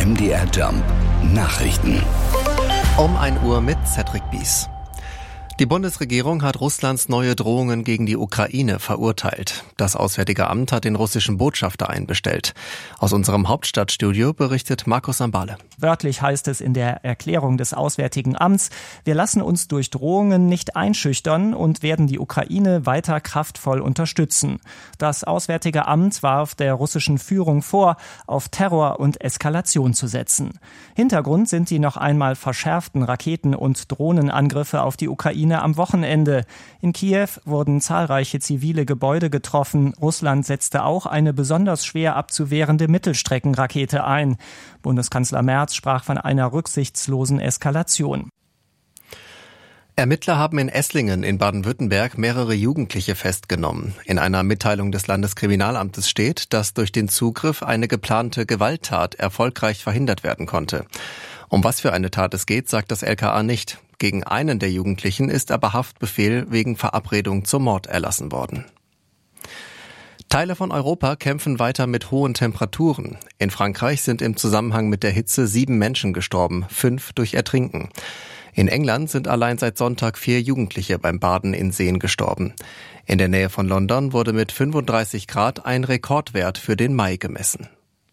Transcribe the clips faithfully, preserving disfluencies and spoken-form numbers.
M D R Jump Nachrichten. Um ein Uhr mit Cedric Bies. Die Bundesregierung hat Russlands neue Drohungen gegen die Ukraine verurteilt. Das Auswärtige Amt hat den russischen Botschafter einbestellt. Aus unserem Hauptstadtstudio berichtet Markus Sambale. Wörtlich heißt es in der Erklärung des Auswärtigen Amts: Wir lassen uns durch Drohungen nicht einschüchtern und werden die Ukraine weiter kraftvoll unterstützen. Das Auswärtige Amt warf der russischen Führung vor, auf Terror und Eskalation zu setzen. Hintergrund sind die noch einmal verschärften Raketen- und Drohnenangriffe auf die Ukraine am Wochenende. In Kiew wurden zahlreiche zivile Gebäude getroffen. Russland setzte auch eine besonders schwer abzuwehrende Mittelstreckenrakete ein. Bundeskanzler Merz sprach von einer rücksichtslosen Eskalation. Ermittler haben in Esslingen in Baden-Württemberg mehrere Jugendliche festgenommen. In einer Mitteilung des Landeskriminalamtes steht, dass durch den Zugriff eine geplante Gewalttat erfolgreich verhindert werden konnte. Um was für eine Tat es geht, sagt das L K A nicht. Gegen einen der Jugendlichen ist aber Haftbefehl wegen Verabredung zum Mord erlassen worden. Teile von Europa kämpfen weiter mit hohen Temperaturen. In Frankreich sind im Zusammenhang mit der Hitze sieben Menschen gestorben, fünf durch Ertrinken. In England sind allein seit Sonntag vier Jugendliche beim Baden in Seen gestorben. In der Nähe von London wurde mit fünfunddreißig Grad ein Rekordwert für den Mai gemessen.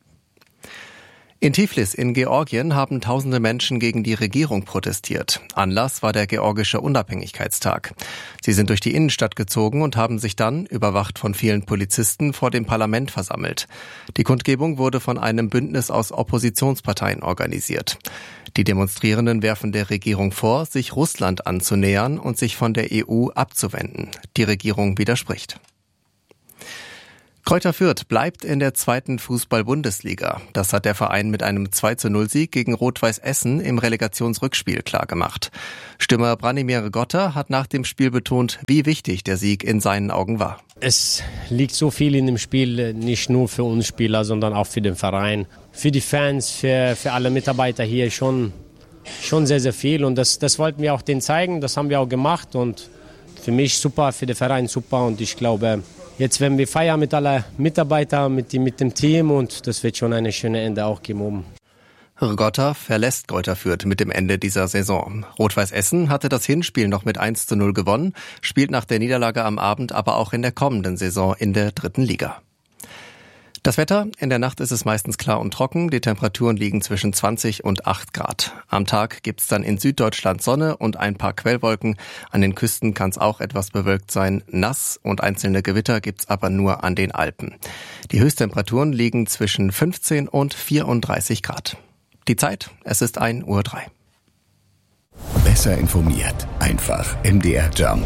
In Tiflis in Georgien haben tausende Menschen gegen die Regierung protestiert. Anlass war der georgische Unabhängigkeitstag. Sie sind durch die Innenstadt gezogen und haben sich dann, überwacht von vielen Polizisten, vor dem Parlament versammelt. Die Kundgebung wurde von einem Bündnis aus Oppositionsparteien organisiert. Die Demonstrierenden werfen der Regierung vor, sich Russland anzunähern und sich von der E U abzuwenden. Die Regierung widerspricht. Greuther Fürth bleibt in der zweiten Fußball-Bundesliga. Das hat der Verein mit einem zwei zu null Sieg gegen Rot-Weiß Essen im Relegationsrückspiel klargemacht. Stürmer Branimir Gotta hat nach dem Spiel betont, wie wichtig der Sieg in seinen Augen war. Es liegt so viel in dem Spiel, nicht nur für uns Spieler, sondern auch für den Verein. Für die Fans, für, für alle Mitarbeiter hier schon, schon sehr, sehr viel. Und das, das wollten wir auch denen zeigen, das haben wir auch gemacht. Und für mich super, für den Verein super. Und ich glaube, jetzt werden wir feiern mit allen Mitarbeitern, mit, die, mit dem Team, und das wird schon eine schöne Ende auch geben oben. Gotta verlässt Greuther Fürth mit dem Ende dieser Saison. Rot-Weiß Essen hatte das Hinspiel noch mit eins zu null gewonnen, spielt nach der Niederlage am Abend aber auch in der kommenden Saison in der dritten Liga. Das Wetter: In der Nacht ist es meistens klar und trocken. Die Temperaturen liegen zwischen zwanzig und acht Grad. Am Tag gibt's dann in Süddeutschland Sonne und ein paar Quellwolken. An den Küsten kann es auch etwas bewölkt sein. Nass und einzelne Gewitter gibt's aber nur an den Alpen. Die Höchsttemperaturen liegen zwischen fünfzehn und vierunddreißig Grad. Die Zeit: Es ist ein Uhr drei. Besser informiert, einfach M D R Jump.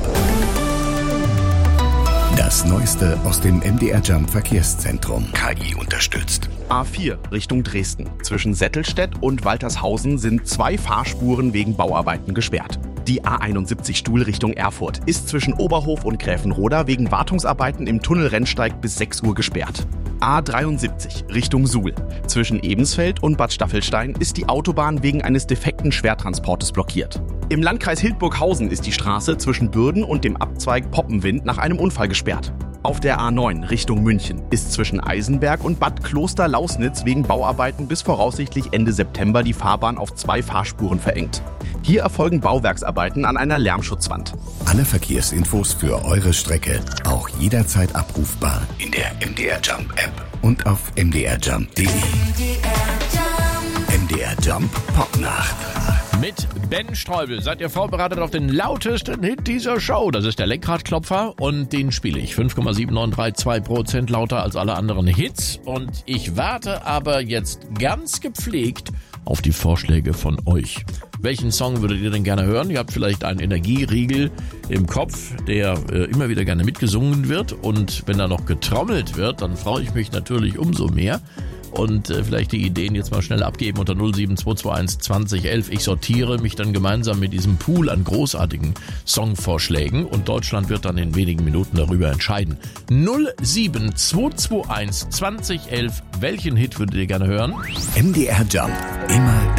Das Neueste aus dem M D R Jump Verkehrszentrum. K I unterstützt. A vier Richtung Dresden. Zwischen Settelstedt und Waltershausen sind zwei Fahrspuren wegen Bauarbeiten gesperrt. Die A einundsiebzig Stuhl Richtung Erfurt ist zwischen Oberhof und Gräfenroda wegen Wartungsarbeiten im Tunnelrennsteig bis sechs Uhr gesperrt. A dreiundsiebzig Richtung Suhl. Zwischen Ebensfeld und Bad Staffelstein ist die Autobahn wegen eines defekten Schwertransportes blockiert. Im Landkreis Hildburghausen ist die Straße zwischen Bürden und dem Abzweig Poppenwind nach einem Unfall gesperrt. Auf der A neun Richtung München ist zwischen Eisenberg und Bad Kloster-Lausnitz wegen Bauarbeiten bis voraussichtlich Ende September die Fahrbahn auf zwei Fahrspuren verengt. Hier erfolgen Bauwerksarbeiten an einer Lärmschutzwand. Alle Verkehrsinfos für eure Strecke auch jederzeit abrufbar in der M D R Jump App und auf m d r jump punkt d e. M D R Jump Popnacht. Mit Ben Streubel seid ihr vorbereitet auf den lautesten Hit dieser Show. Das ist der Lenkradklopfer und den spiele ich fünf Komma sieben neun drei zwei Prozent lauter als alle anderen Hits. Und ich warte aber jetzt ganz gepflegt auf die Vorschläge von euch. Welchen Song würdet ihr denn gerne hören? Ihr habt vielleicht einen Energieriegel im Kopf, der äh, immer wieder gerne mitgesungen wird. Und wenn da noch getrommelt wird, dann freue ich mich natürlich umso mehr. Und äh, vielleicht die Ideen jetzt mal schnell abgeben unter null sieben zwei zwei eins zwanzig elf. Ich sortiere mich dann gemeinsam mit diesem Pool an großartigen Songvorschlägen und Deutschland wird dann in wenigen Minuten darüber entscheiden. null sieben zwei zwei eins zwanzig elf. Welchen Hit würdet ihr gerne hören? M D R Jump. Immer